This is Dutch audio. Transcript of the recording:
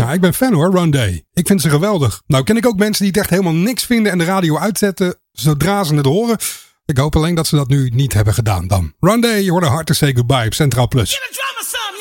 Ja, ik ben fan hoor, Run Day. Ik vind ze geweldig. Nou ken ik ook mensen die het echt helemaal niks vinden en de radio uitzetten zodra ze het horen. Ik hoop alleen dat ze dat nu niet hebben gedaan dan. Run Day, je hoort Hard to Say Goodbye op Centraal Plus.